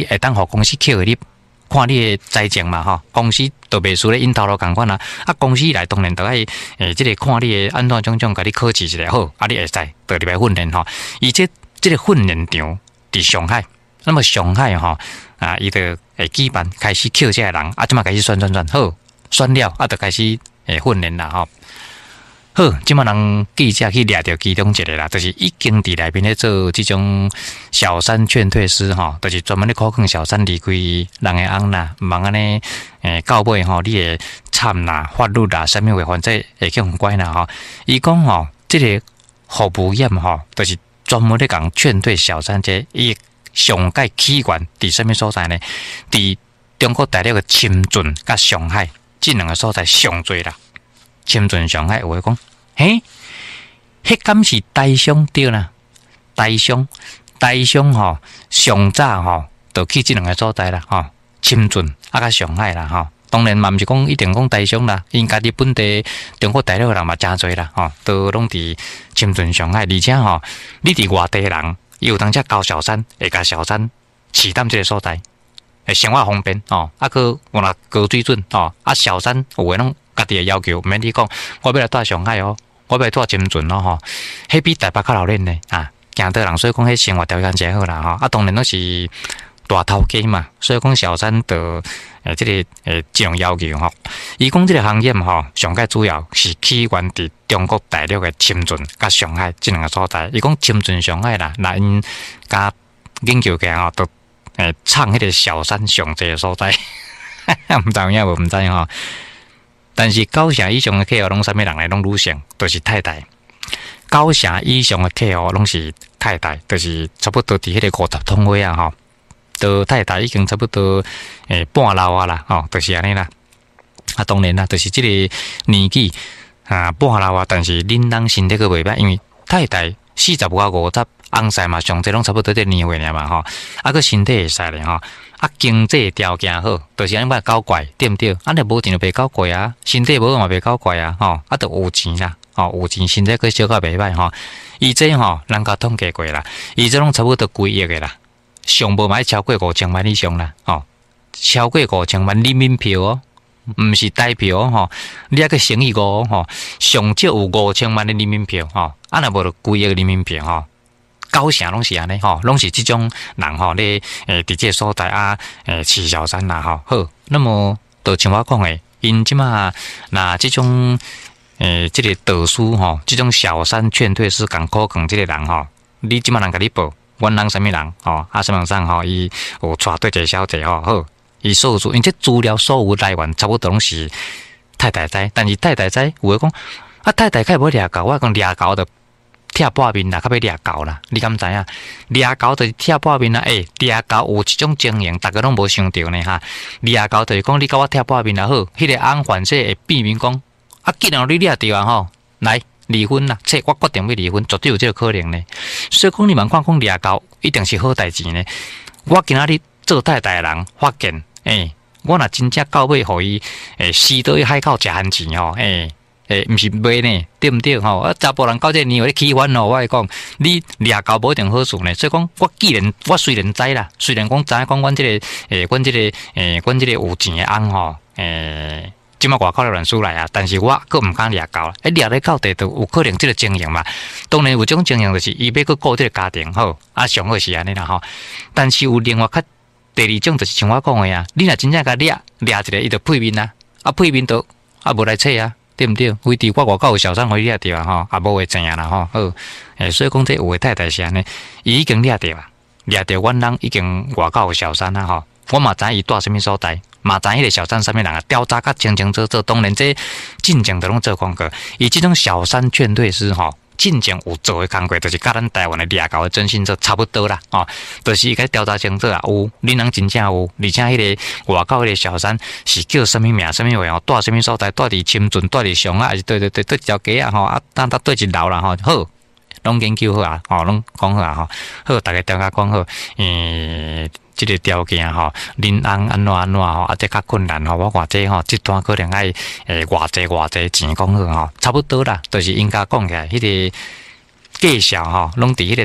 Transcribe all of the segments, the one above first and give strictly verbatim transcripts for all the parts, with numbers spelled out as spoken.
你会当互公司扣你。看你的财政嘛吼，公司都袂输咧引头路共款啊。啊，公司来当然都爱诶，即、这个看你的安怎种种，甲你考试一下好，啊，你会使倒入来训练吼。而且即个训练场伫上海，那么上海吼啊，伊就会举办开始扣这个人，啊，即马开始选选选好，选了啊，就开始诶训练啦吼。好，即马人记者去掠到其中一个啦，就是已经伫内面咧做即种小三劝退师吼，就是专门咧考劝小三离开人的翁啦，毋茫安尼诶到尾吼，你会惨啦、法律啦、啥物话，反正会去互关啦吼。伊讲吼，即、这个服务业吼，就是专门咧讲劝退小三者，伊上界起源伫啥物所在呢？伫中国大陆嘅深圳甲上海，即两个所在上侪啦。深圳、上海有诶讲，嘿，迄敢是台商对啦？台商、台商吼，上早吼，就去即两个所在啦，吼，深圳啊，甲上海啦，吼。当然嘛，毋是讲一定讲台商啦，因家己本地中国大陆诶人嘛真侪啦，吼，都拢伫深圳、上海，而且吼，你伫外地人，伊有当遮交小三，会甲小三饲踮即个所在，会生活方便哦。啊，佮有若高水准哦，啊，小三有诶拢。家己的要求，毋免你讲，我要来住上海哦，我要来住深圳咯吼，迄比台北较老练呢啊，行得人，所以讲迄生活条件真好啦吼，啊，当然都是大头家嘛，所以讲小三的诶，即、这个诶，即种要求吼，伊讲即个行业吼，上界主要是起源伫中国大陆的深圳甲上海即两个所在，伊讲深圳、上海啦，那因甲研究起来吼，都诶创迄个小三上济的所在，毋知影无毋知吼。但是九成以上的客户拢啥物人来拢女性，都、就是太太。九成以上的客户拢是太太，就是差不多伫迄个五十通位啊吼，都太太已经差不多诶半老啊啦，吼，就是安尼啦。啊，当然啦，就是即个年纪啊半老啊，但是恁人身体佫袂歹，因为太太四十到五十，翁婿嘛上济拢差不多这年岁尔嘛吼，啊，佫身体会使咧吼。啊，经济条件好，就是安尼搞怪，对毋对？啊，你无钱就袂搞怪啊，身体无嘛袂搞怪啊，吼，啊，就有钱啦，吼，有钱身体佫小可袂歹吼。伊这吼，人家统计过啦，伊这拢差不多几亿个啦，上无嘛要超过五千万以上啦，吼，超过五千万人民票哦，毋是台票哦，吼，你还个乘以五吼，上少有五千万的人民票吼，啊，若无就几亿个人民票吼。九成拢是安尼吼，拢是即种人吼咧，诶，伫即个所在啊，诶，饲小三啦吼。好，那么就像我讲诶，因即马那即种诶，即、这个导师吼，即种小三劝退师共考讲即个人吼，你即马人甲你报，阮人啥物人吼，啊，什么上吼，伊有带对一个小姐吼，好，伊所有资，因这资料所有来源差不多拢是太太知，但是太太知有诶讲，啊，太太较无掠到，我讲掠到的。拆半面啦，较要掠狗啦，你敢知影？掠狗就是拆半面啦，诶、欸，掠狗有一种情形，大家拢无想到呢哈。掠狗就是讲你甲我拆半面啦好，迄、那个翁反正会避免讲，啊，既然你掠着啊吼，来离婚啦，切我决定要离婚，绝对有这个可能呢。所以讲你们看讲掠狗一定是好代志呢。我今仔日做太太的人发现，诶、欸，我若真正到尾互伊诶，死倒去海口食番钱吼，诶、欸。诶，毋是卖呢，对毋对吼？啊，查甫人到这年岁起烦恼，我来讲，你掠狗无一定好事呢。所以讲，我既然我虽然知啦，虽然讲知影讲，阮即个诶，阮即个诶，阮即个有钱的翁吼，诶，即马外口咧乱输来啊，但是我佫毋敢掠狗啦。诶，掠咧到底都有可能即个情形嘛？当然有种情形就是伊要佫顾即个家庭好，啊，上好是安尼啦吼。但是有另外较第二种就是像我讲诶啊，你若真正甲掠掠一个，伊就配面啊，啊配面都啊无来切啊。对毋对？非伫我外口有小三互你掠着啊吼，也无会知影啦吼。好，诶，所以讲这有诶太太是安尼，伊已经掠着啊，掠着阮人已经外口有小三啦吼。我嘛知伊住啥物所在，嘛知迄个小三啥物人啊，调查甲清清楚楚。当然这进前都拢做广告，伊即种小三劝退师吼。进前有做诶工作，就是甲咱台湾诶掠狗诶征信社差不多啦，哦，就是伊该调查清楚啊，有恁人真正有，而且迄个外口迄个小三是叫什么名、什么话哦，住什么所在，住伫深圳、住伫上海，还是对对对对条街啊吼，啊，当当对一楼啦吼，好，拢研究好啊，吼，拢讲好啊吼，好，大家调查讲好，诶。即个条件吼，恁翁安怎安怎吼，啊，这较困难吼。我看这吼，这段可能爱诶偌济偌济钱讲好吼，差不多啦，就是应该讲起来，迄、那个介绍吼，拢伫迄个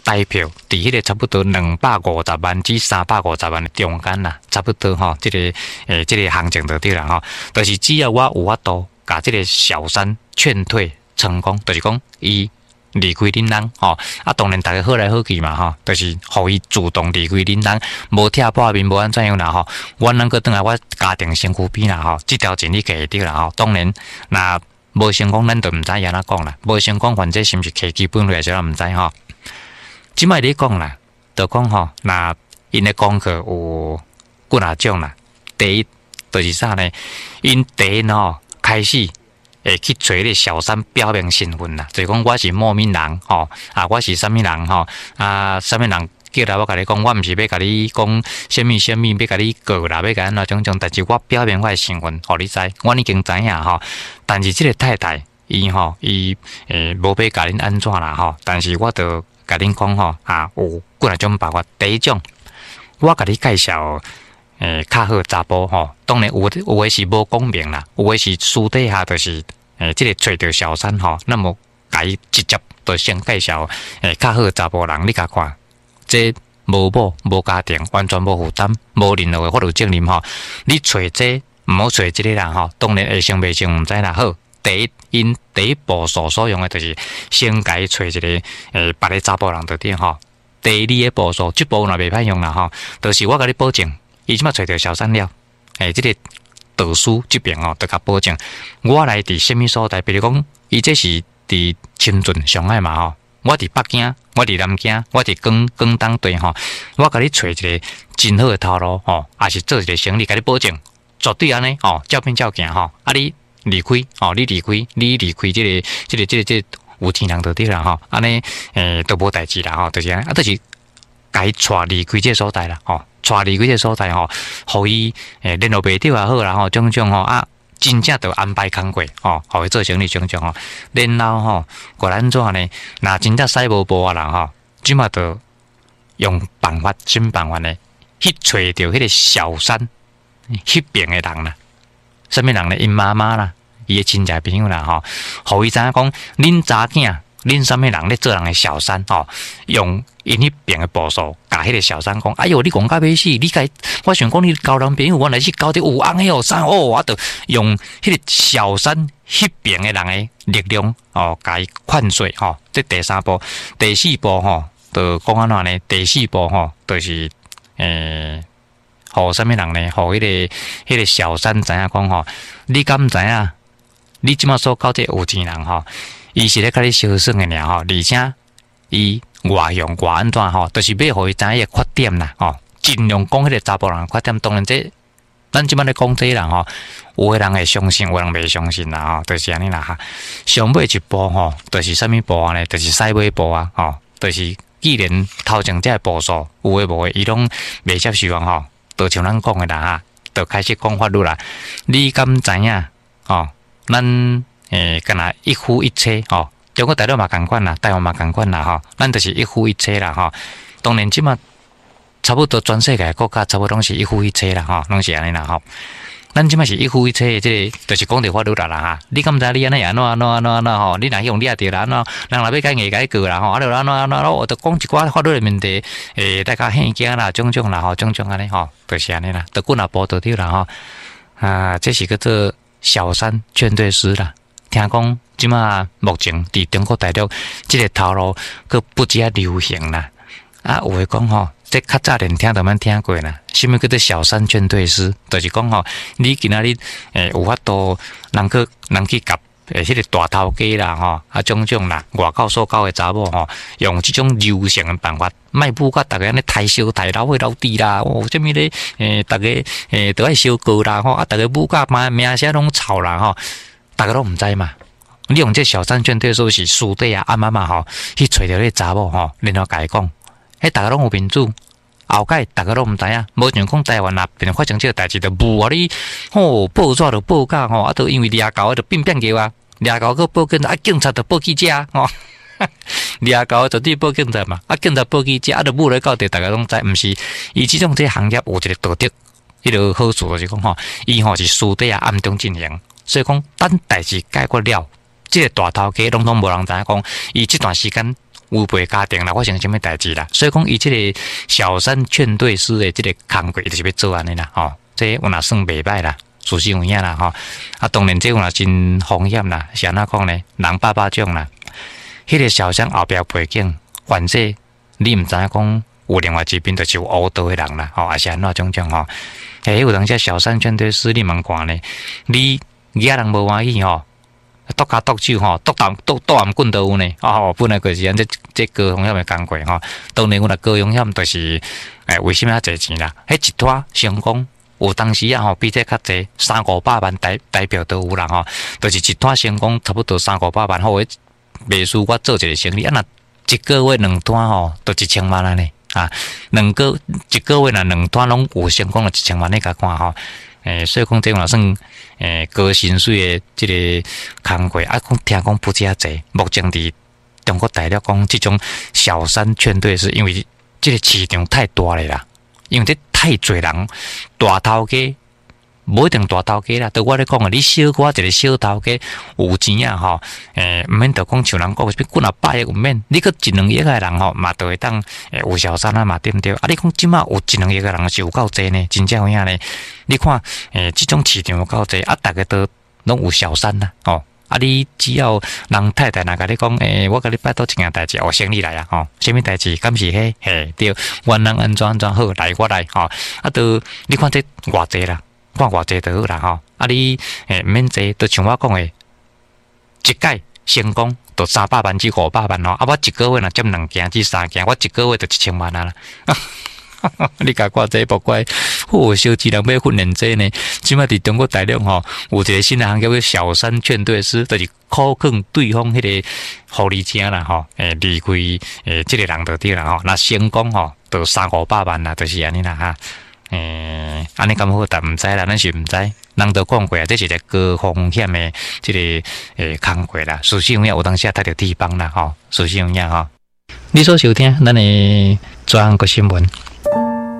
台票伫迄个差不多两百五十万至三百五十万的中间啦，差不多吼，即、这个诶，即、这个行情就对啦吼。就是只要我有法度，甲即个小三劝退成功，就是讲伊离开恁人吼。啊，当然大家好来好去嘛吼，就是互伊主动离开恁人，无贴破面，无安怎样啦吼。我能够倒来我家庭身躯边啦吼，即条钱你计得啦吼。当然，那无成功，咱就毋知安怎讲啦。无成功，反正是毋是摕基本类是咱毋知吼。即摆你讲啦，就讲吼，那因的功课有几啊种啦。第一就是啥呢？因第一吼开始会去找咧小三表明身份啦，就是讲我是某名人吼，啊我是啥物人吼，啊啥物人叫来我甲你讲，我毋是要甲你讲啥物啥物，要甲你告啦，要甲安怎种种，但是我表明我的身份，互你知，我已经知影吼。但是即个太太伊吼伊诶无要甲恁安怎啦吼，但是我着甲恁讲吼啊，有几啊种办法。第一种，我甲你介绍诶较好查甫吼，当然有有诶是无讲明啦，有诶是私底下就是诶即个找着小三吼，那么甲伊直接就先介绍诶较好查甫人，你甲看，这无某无家庭，完全无负担，无任何诶法律责任吼。你找这毋好找即个人吼，当然会成袂成毋知啦。好。第一，因第一步所所用的就是先解找一个诶别个查甫人就对吼。第二个步骤，即步若袂歹用啦吼，就是我甲你保证，伊即马找着小三了，诶，即、这个导师这边吼，得甲保证，我来伫什么所在，比如讲，伊这是伫深圳、上海嘛吼，我伫北京，我伫南京，我伫广广东地吼，我甲你找一个真好的头路吼，也是做一个生意，甲你保证，绝对安尼吼，照片照行吼，啊你。离开哦，你离开，你离开这个、这个、这个、这个、有钱人就对啦吼，安尼诶都无代志啦吼，就是安尼啊，就是该带离开这个所在啦吼，带离开这个所在吼，互伊诶联络袂着也好啦吼，种种吼啊，真正就安排工过吼，互伊做生意种种吼，然后吼，过安怎呢？若真正使无步啊人吼，即马就用办法，什么办法呢？去找着迄个小三迄边诶人啦，什么人呢？因妈妈啦。伊诶亲戚朋友啦吼，互伊知影讲，恁查囝，恁啥物人咧做人诶小三吼，用因迄边诶步数，甲迄个小三讲，哎哟，你讲甲要死，你甲我想讲你交男朋友，我来是交啲有红诶哦，啥哦，我着用迄个小三迄边诶人诶力量哦，甲伊劝说吼，这第三步，第四步吼，就讲安怎呢？第四步吼，就是诶。互啥物人呢？互迄、那个、迄个小三知影讲吼，你敢知影？你即马所交这有钱人吼，伊是咧甲你相算诶尔吼，而且伊外向外安怎吼，就是要互伊知影伊缺点啦吼，尽量讲迄个查甫人缺点。当然这咱即马咧讲这人吼，有诶人会相信，有人袂相信啦吼，就是安尼啦哈。上尾一步吼，就是啥物步呢？就是西尾步啊吼，就是既然头前这步数有诶无诶，伊拢袂接受啊吼。就像咱讲诶啦哈，就开始讲法律啦。你敢知影？哦，咱诶，干那一夫一妻哦，中国大陆嘛共款啦，台湾嘛共款啦吼，咱就是一夫一妻啦吼。当然即马差不多全世界国家差不多拢是一夫一妻啦吼，拢是安尼啦吼。咱即马是一夫一妻的，即个就是讲着法律啦啦哈。你敢知你安尼安怎安怎安怎安怎吼？你若用你也着啦，安怎人若要改硬改过啦吼，啊着安怎安怎，我着讲一寡法律的问题，诶，大家现惊啦，种种啦吼，种种安尼吼，就是安尼啦，着几若步就对啦吼。啊，这是个做小三劝退师啦。听讲即马目前伫中国大陆即个头路，佫不止流行啦。啊，有诶讲吼。这较早连听都免听过啦，什么叫做小三劝退师？就是讲吼，你今仔日诶有法度，人去人去甲诶迄个大头家啦吼，啊种种啦，外口所交诶查某吼，用即种流行诶办法，卖布甲逐个安尼抬烧抬老岁老弟啦，哦，什么咧诶，逐个诶都爱烧高啦吼，啊，逐个布甲嘛名声拢臭啦吼，逐个拢毋知嘛。你用这小三劝退师是私底下暗暗嘛吼，去找着迄查某吼，然后甲伊讲。迄大家拢有民主，后盖大家拢毋知影，无像讲台湾那边发生这个代志，就无啊你吼报纸就报假吼，啊，都因为掠狗就变变叫啊，掠狗去报警啊，警察就报记者吼，掠狗就对报警察嘛，啊，警察报记者，啊，就无来到地，大家拢知，毋是？伊即种这行业有一个道德，迄个好处就是讲吼，伊吼是私底下暗中进行，所以讲等代志解决了，这个大头家拢拢无人知影讲，伊这段时间。 有陪家庭啦，发生什么代志啦，所以讲伊即个小三劝退师的即个工作就是要做安尼啦，吼、哦，这有若算袂歹啦，事实有影啦，吼、哦，啊，当然这有若真风险啦，是安怎讲呢？人百百种啦，迄、那个小三后壁背景，反正你毋知影讲有另外一边就是有乌道的人啦，吼、哦，也是安怎种种吼，诶、欸，有当时小三劝退师，你问看呢？你惹人无欢喜吼？剁骹剁手吼，剁啖剁剁啖棍都有呢。哦，本来就是安这这高风险的工课吼。当然，我若高风险就是诶，为什么遐侪钱啦？迄一拖成功，有当时啊吼，比这较侪，三五百万代代表都有啦吼。就是一拖成功，差不多三五百万，好诶，袂输我做一个生意，啊，若一个月两拖吼，都一千万啦呢。啊，两个一个月若两拖拢有成功了，一千万你甲看吼。诶，所以讲这种算诶高薪水的这个工课，啊，讲听讲不遮济。目前伫中国大陆讲这种小三劝退，是因为这个市场太大了啦，因为这太侪人大头家，无一定大头家啦。对我咧讲啊，你小我一个小头家有钱啊吼，诶，毋免着讲像人讲，几若百亿毋免，你个一两亿个人吼，嘛都会当诶有小三啊嘛，对毋对？啊，你讲即马有一两亿个人是有够济呢，真正有影呢。你看，诶，即种市场有够济，啊，逐个都拢有小三啦，哦，啊，你只要人太太若甲你讲，诶，我甲你拜托一件代志，哦，生你来啊，吼，什么代志？敢是迄？嘿，对，原人安怎安怎好，来我来，吼，啊，都你看这偌济啦，看偌济就好啦，吼，啊，你诶免济，都像我讲诶，一届成功都三百万至五百万哦，啊，我一个月若接两件至三件，我一个月就一千万啊啦。你甲看这不怪，哦，小智人要训练这呢。即摆伫中国大陆吼，有一个新的行业叫小三劝退师，就是考劝对方迄个狐狸精啦吼，诶，离开诶，即个人就对啦吼。那成功吼，就三五百万啦，就是安尼啦哈。诶，安尼咁好，但毋知啦，咱是毋知。人都讲过啊，这是一个高风险的即个诶工课啦。事实有影，有当时啊，读着地方啦吼，事实有影吼。你所收听咱的专个新闻。